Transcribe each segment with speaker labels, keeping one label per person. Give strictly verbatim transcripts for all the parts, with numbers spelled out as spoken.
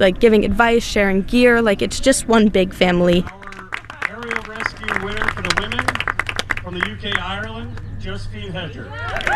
Speaker 1: like giving advice, sharing gear, like it's just one big family.
Speaker 2: Aerial rescue winner for the women from the U K, Ireland, Josephine Hedger.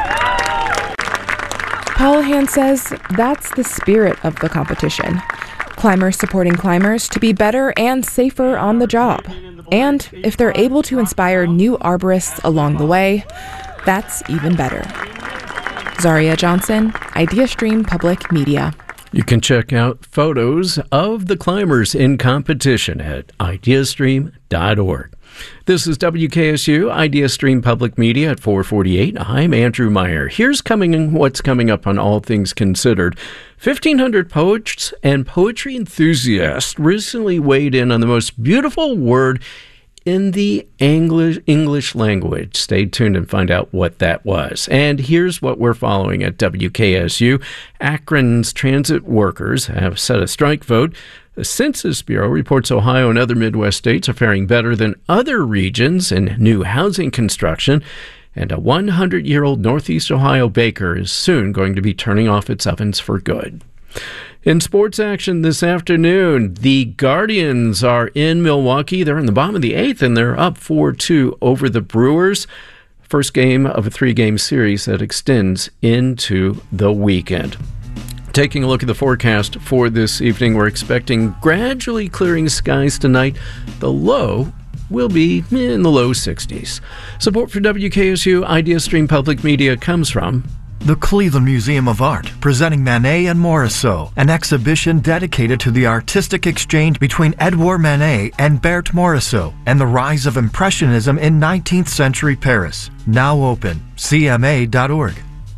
Speaker 3: Polahan says that's the spirit of the competition. Climbers supporting climbers to be better and safer on the job. And if they're able to inspire new arborists along the way, that's even better. Zaria Johnson, IdeaStream Public Media.
Speaker 4: You can check out photos of the climbers in competition at ideastream dot org. This is W K S U, IdeaStream Public Media at four forty-eight. I'm Andrew Meyer. Here's coming what's coming up on All Things Considered. fifteen hundred poets and poetry enthusiasts recently weighed in on the most beautiful word in the English English language. Stay tuned and find out what that was. And here's what we're following at W K S U. Akron's transit workers have set a strike vote. The Census Bureau reports Ohio and other Midwest states are faring better than other regions in new housing construction. And a one hundred year old Northeast Ohio baker is soon going to be turning off its ovens for good. In sports action this afternoon, the Guardians are in Milwaukee. They're in the bottom of the eighth, and they're up four two over the Brewers. First game of a three-game series that extends into the weekend. Taking a look at the forecast for this evening, we're expecting gradually clearing skies tonight. The low will be in the low sixties. Support for W K S U IdeaStream Public Media comes from
Speaker 5: the Cleveland Museum of Art, presenting Manet and Morisot, an exhibition dedicated to the artistic exchange between Edouard Manet and Berthe Morisot and the rise of Impressionism in nineteenth century Paris. Now open, C M A dot org.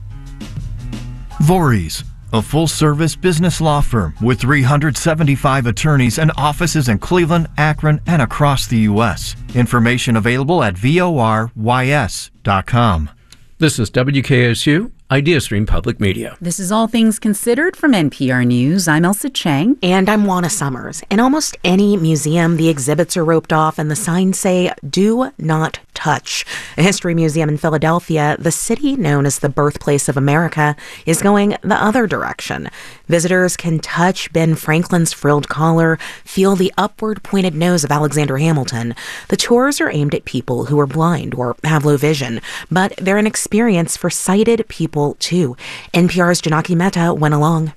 Speaker 5: Voorhees, a full-service business law firm with three hundred seventy-five attorneys and offices in Cleveland, Akron, and across the U S. Information available at vorys dot com.
Speaker 4: This is W K S U, IdeaStream Public Media.
Speaker 6: This is All Things Considered from N P R News. I'm Elsa Chang.
Speaker 7: And I'm Juana Summers. In almost any museum, the exhibits are roped off and the signs say, "Do not touch." A history museum in Philadelphia, the city known as the birthplace of America, is going the other direction. Visitors can touch Ben Franklin's frilled collar, feel the upward pointed nose of Alexander Hamilton. The tours are aimed at people who are blind or have low vision, but they're an experience for sighted people too. N P R's Janaki Mehta went along.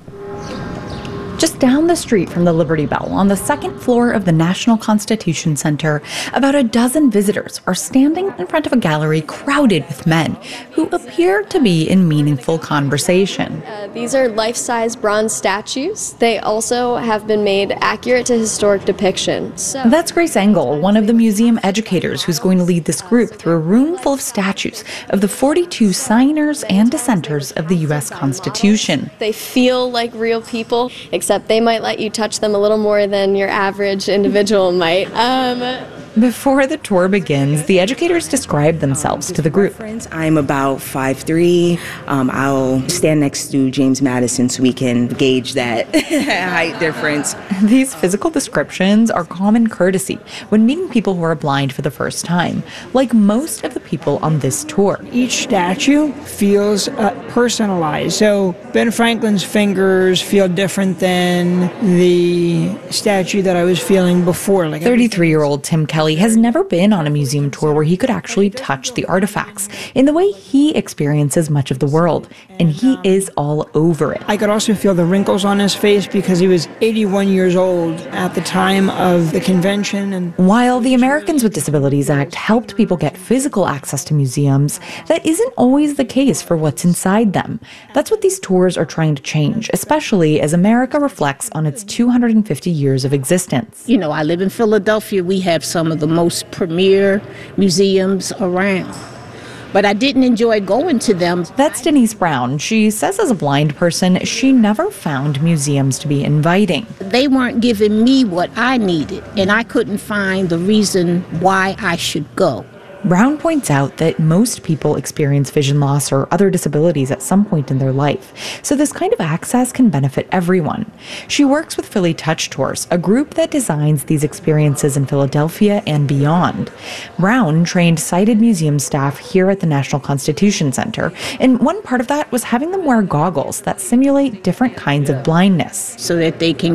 Speaker 8: Just down the street from the Liberty Bell, on the second floor of the National Constitution Center, about a dozen visitors are standing in front of a gallery crowded with men who appear to be in meaningful conversation.
Speaker 9: Uh, these are life-size bronze statues. They also have been made accurate to historic depiction. So.
Speaker 8: That's Grace Engel, one of the museum educators who's going to lead this group through a room full of statues of the forty-two signers and dissenters of the U S Constitution.
Speaker 9: They feel like real people, except they might let you touch them a little more than your average individual might. Um,
Speaker 8: Before the tour begins, the educators describe themselves to the group.
Speaker 10: I'm about five three. Um, I'll stand next to James Madison so we can gauge that height difference.
Speaker 8: These physical descriptions are common courtesy when meeting people who are blind for the first time, like most of the people on this tour.
Speaker 11: Each statue feels uh, personalized. So Ben Franklin's fingers feel different than the statue that I was feeling before. Like
Speaker 8: thirty-three-year-old Tim Kelly has never been on a museum tour where he could actually touch the artifacts in the way he experiences much of the world, and he is all over it.
Speaker 11: I could also feel the wrinkles on his face because he was eighty-one years old at the time of the convention. And
Speaker 8: while the Americans with Disabilities Act helped people get physical access to museums, that isn't always the case for what's inside them. That's what these tours are trying to change, especially as America reflects on its two hundred fifty years of existence.
Speaker 12: You know, I live in Philadelphia. We have some of the most premier museums around. But I didn't enjoy going to them.
Speaker 8: That's Denise Brown. She says as a blind person, she never found museums to be inviting.
Speaker 12: They weren't giving me what I needed, and I couldn't find the reason why I should go.
Speaker 8: Brown points out that most people experience vision loss or other disabilities at some point in their life, so this kind of access can benefit everyone. She works with Philly Touch Tours, a group that designs these experiences in Philadelphia and beyond. Brown trained sighted museum staff here at the National Constitution Center, and one part of that was having them wear goggles that simulate different kinds of blindness.
Speaker 12: So that they can